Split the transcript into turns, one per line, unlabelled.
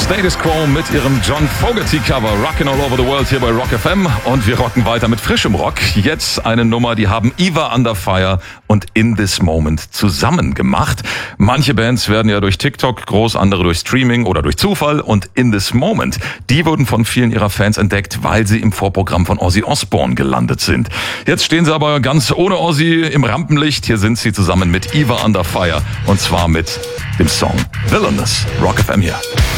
Status Quo mit ihrem John Fogerty-Cover Rockin' All Over the World hier bei Rock FM. Und wir rocken weiter mit frischem Rock. Jetzt eine Nummer, die haben Eva Under Fire und In This Moment zusammen gemacht. Manche Bands werden ja durch TikTok groß, andere durch Streaming oder durch Zufall. Und In This Moment, die wurden von vielen ihrer Fans entdeckt, weil sie im Vorprogramm von Ozzy Osbourne gelandet sind. Jetzt stehen sie aber ganz ohne Ozzy im Rampenlicht. Hier sind sie zusammen mit Eva Under Fire und zwar mit dem Song Villainous. Rock FM hier.